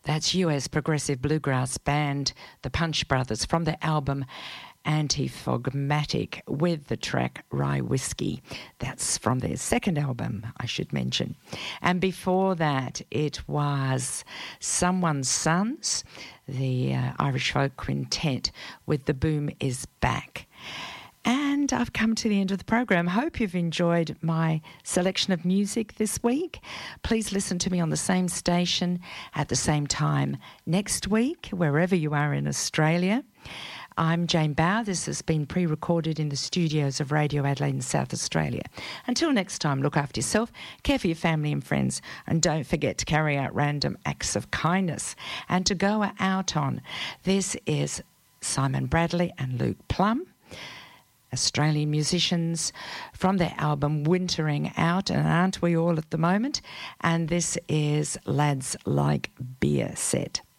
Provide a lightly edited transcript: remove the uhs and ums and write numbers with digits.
That's US progressive bluegrass band, the Punch Brothers, from their album Antiphogmatic, with the track Rye Whiskey. That's from their second album, I should mention. And before that, it was Someone's Sons, the Irish folk quintet, with The Boom Is Back. And I've come to the end of the program. Hope you've enjoyed my selection of music this week. Please listen to me on the same station at the same time next week, wherever you are in Australia. I'm Jane Bower. This has been pre-recorded in the studios of Radio Adelaide in South Australia. Until next time, look after yourself, care for your family and friends, and don't forget to carry out random acts of kindness and to go out on. This is Simon Bradley and Luke Plum, Australian musicians, from their album Wintering Out, and aren't we all at the moment? And this is Lads Like Beer set.